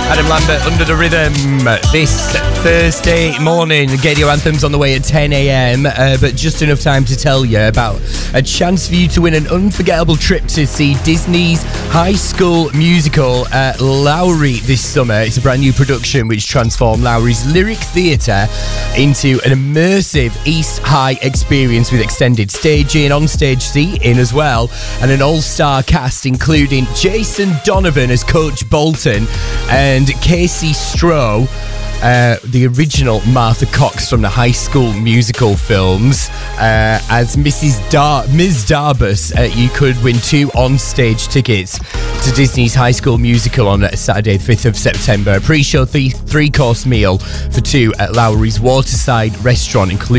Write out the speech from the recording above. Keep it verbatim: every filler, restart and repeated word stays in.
Adam Lambert, Under the Rhythm, this Thursday morning. Radio Anthems on the way at ten a.m, uh, but just enough time to tell you about a chance for you to win an unforgettable trip to see Disney's High School Musical at Lowry this summer. It's a brand new production which transformed Lowry's Lyric Theatre into an immersive East High experience with extended staging, on-stage seating as well, and an all-star cast including Jason Donovan as Coach Bolton and Casey Stroh, uh, the original Martha Cox from the High School Musical films, uh, as Missus Dar- Miz Darbus. Uh, you could win two on-stage tickets to Disney's High School Musical on Saturday, the fifth of September. A pre-show th- three-course meal for two at Lowry's Waterside restaurant, including